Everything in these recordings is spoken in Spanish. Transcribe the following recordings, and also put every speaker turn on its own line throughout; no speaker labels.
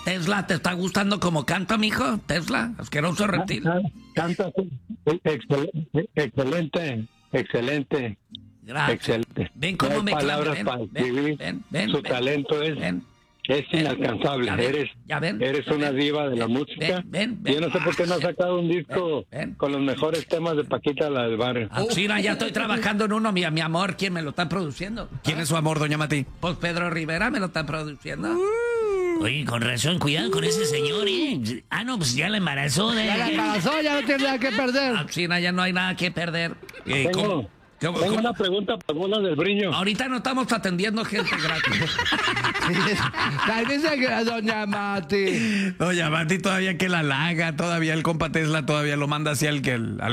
Tesla, ¿te está gustando como canta, mijo? Tesla, asqueroso reptil.
Canta excelente, excelente.
Gracias.
Excelente.
Ven cómo
no hay
me
palabras
clama.
para escribir. Su talento es inalcanzable. Eres una diva de la música. Yo no sé por qué no has sacado un disco con los mejores temas de Paquita, la del barrio.
Mira, ya estoy trabajando en uno, mi amor. ¿Quién me lo está produciendo?
¿Quién es su amor, doña Mati?
Pues Pedro Rivera me lo está produciendo.
Oye, con razón, cuidado con ese señor, ¿eh? Ah, no, pues ya la embarazó, ¿eh?
Ya la embarazó, ya no tiene nada que perder.
China, ya no hay nada que perder.
Tengo una pregunta para Bolas del Brillo.
Ahorita no estamos atendiendo gente gratis.
Dice que doña Mati.
Doña Mati todavía que la halaga, todavía el compa Tesla todavía lo manda así al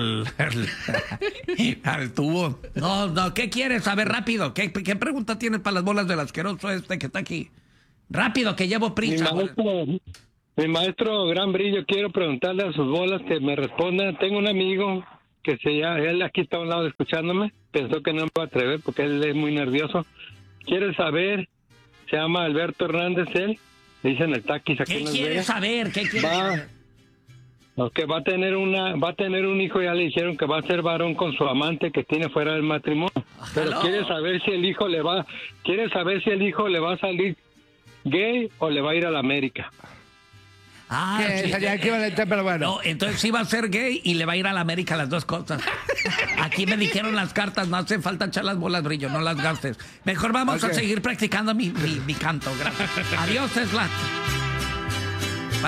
tubo.
No, ¿qué quieres? A ver, rápido. ¿Qué pregunta tienes para las bolas del asqueroso que está aquí? Rápido, que llevo prisa.
Mi maestro Gran Brillo, quiero preguntarle a sus bolas que me respondan. Tengo un amigo que él aquí está a un lado escuchándome, pensó que no me va a atrever porque él es muy nervioso. Quiere saber, se llama Alberto Hernández, él, le dicen el taquis aquí en Las Vegas.
¿Qué quieres saber?
Que va a tener un hijo, ya le dijeron que va a ser varón con su amante que tiene fuera del matrimonio. Pero quiere saber si el hijo le va a salir gay o le va a ir a la América.
Sería equivalente, pero bueno.
No, entonces sí va a ser gay y le va a ir a la América, las dos cosas. Aquí me dijeron las cartas, no hace falta echar las bolas, Brillo, no las gastes. Mejor vamos a seguir practicando mi canto. Gracias. Adiós, Tesla.